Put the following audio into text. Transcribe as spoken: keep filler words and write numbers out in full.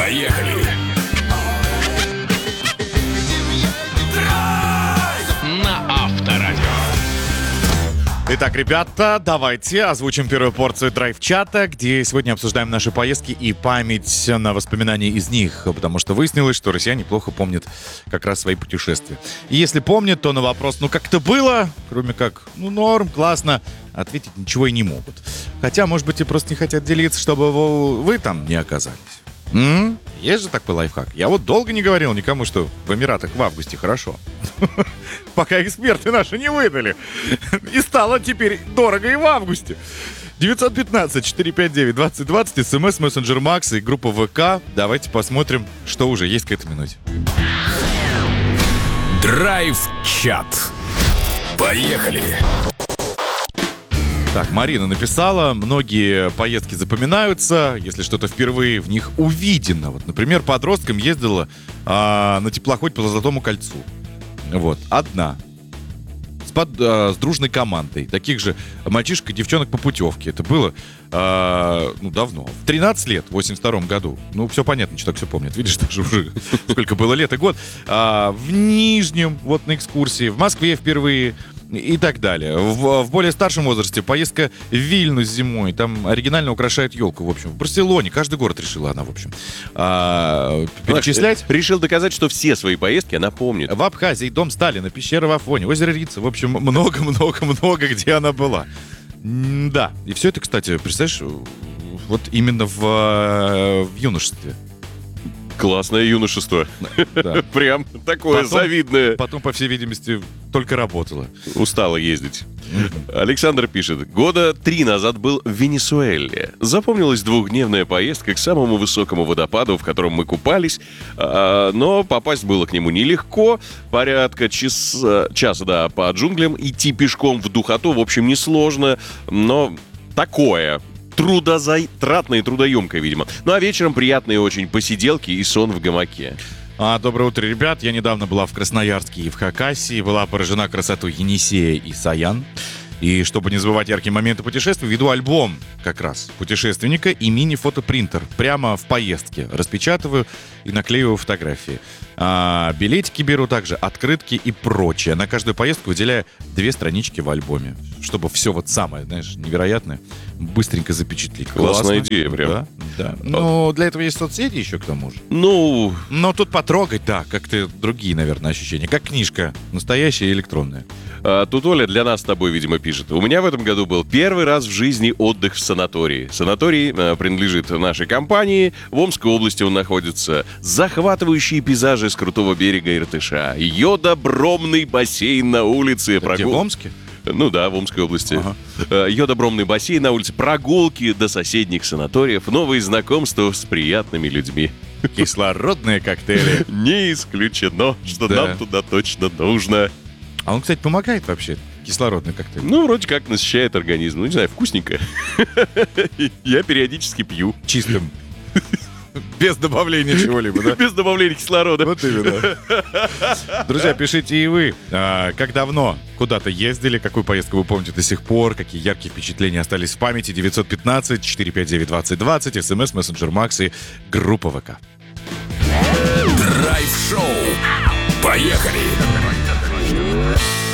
Поехали! Драйв на Авторадио. Итак, ребята, давайте озвучим первую порцию драйв-чата, где сегодня обсуждаем наши поездки и память на воспоминания из них, потому что выяснилось, что россияне плохо помнят как раз свои путешествия. И если помнят, то на вопрос, ну как это было, кроме как, ну норм, классно, ответить ничего и не могут. Хотя, может быть, и просто не хотят делиться, чтобы вы там не оказались. М? Есть же такой лайфхак. Я вот долго не говорил никому, что в Эмиратах в августе хорошо. Пока эксперты наши не выдали. И стало теперь дорого и в августе. девятьсот пятнадцать четыреста пятьдесят девять двадцать двадцать, смс, мессенджер Макс и группа ВК. Давайте посмотрим, что уже есть к этой минуте. Драйв-чат. Поехали! Так, Марина написала, многие поездки запоминаются, если что-то впервые в них увидено. Вот, например, подростком ездила а, на теплоходе по Золотому кольцу. Вот, одна. С, под, а, с дружной командой. Таких же мальчишек и девчонок по путевке. Это было а, ну, давно. В тринадцать лет, в восемьдесят втором году. Ну, все понятно, что так все помнят. Видишь, даже уже сколько было лет и год. А, в Нижнем, вот на экскурсии. В Москве впервые. И так далее. В, в более старшем возрасте поездка в Вильнюс зимой. Там оригинально украшают елку, в общем. В Барселоне. Каждый город решила она, в общем. А, перечислять. Решил доказать, что все свои поездки она помнит. В Абхазии, дом Сталина, пещера в Афоне, озеро Рица. В общем, много-много-много, где она была. М, да. И все это, кстати, представляешь, вот именно в, в юношестве. Классное юношество. Да. Прям такое Потом- завидное. Потом, по всей видимости, только работала. Устала ездить. Александр пишет. Года три назад был в Венесуэле. Запомнилась двухдневная поездка к самому высокому водопаду, в котором мы купались. А, но попасть было к нему нелегко. Порядка часа, часа да, по джунглям. Идти пешком в духоту, в общем, несложно. Но такое... Трудозатратное и трудоемкое, видимо. Ну а вечером приятные очень посиделки и сон в гамаке. А, доброе утро, ребят. Я недавно была в Красноярске и в Хакасии. Была поражена красотой Енисея и Саян. И чтобы не забывать яркие моменты путешествий, веду альбом как раз путешественника и мини-фотопринтер. Прямо в поездке. Распечатываю и наклеиваю фотографии. А, билетики беру также, открытки и прочее. На каждую поездку выделяю две странички в альбоме. Чтобы все вот самое, знаешь, невероятное быстренько запечатлеть. Классная идея, прям. Да, да. Ну, для этого есть соцсети еще к тому же. Ну, Но тут потрогать, да, как-то другие, наверное, ощущения. Как книжка, настоящая и электронная. а, тут Оля для нас с тобой, видимо, пишет. У меня в этом году был первый раз в жизни отдых в санатории. Санаторий а, принадлежит нашей компании. В Омской области он находится. Захватывающие пейзажи с крутого берега Иртыша. Йодобромный бассейн на улице. Где, в Омске? Ну да, в Омской области. Ага. Э, Йодобромный бассейн на улице, прогулки до соседних санаториев, новые знакомства с приятными людьми. Кислородные коктейли. Не исключено, что Да. нам туда точно нужно. А он, кстати, помогает вообще, кислородный коктейль. Ну, вроде как насыщает организм. Ну, не знаю, вкусненько. Я периодически пью. Чистым. Без добавления чего-либо, да? Без добавления кислорода. Вот именно. Друзья, пишите и вы, а, как давно куда-то ездили, какую поездку вы помните до сих пор, какие яркие впечатления остались в памяти. девятьсот пятнадцать четыреста пятьдесят девять двадцать двадцать, смс, мессенджер Макс и группа ВК. Драйв-шоу. Поехали!